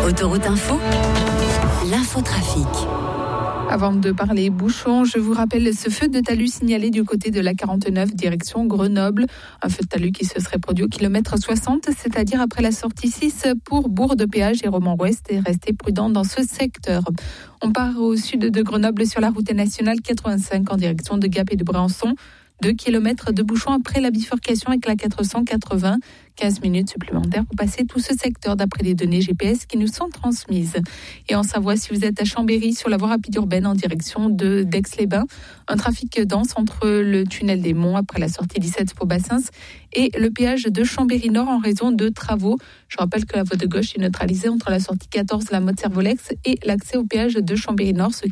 Autoroute Info, l'infotrafic. Avant de parler bouchons, je vous rappelle ce feu de talus signalé du côté de la 49 direction Grenoble. Un feu de talus qui se serait produit au kilomètre 60, c'est-à-dire après la sortie 6 pour Bourg-de-Péage et Romans-Ouest, et restez prudents dans ce secteur. On part au sud de Grenoble sur la route nationale 85 en direction de Gap et de Briançon. 2 kilomètres de bouchons après la bifurcation avec la 480. 15 minutes supplémentaires pour passer tout ce secteur d'après les données GPS qui nous sont transmises. Et en Savoie, si vous êtes à Chambéry sur la voie rapide urbaine en direction de d'Aix-les-Bains, un trafic dense entre le tunnel des Monts après la sortie 17 pour Bassins et le péage de Chambéry-Nord en raison de travaux. Je rappelle que la voie de gauche est neutralisée entre la sortie 14 la Motte-Servolex et l'accès au péage de Chambéry-Nord, ce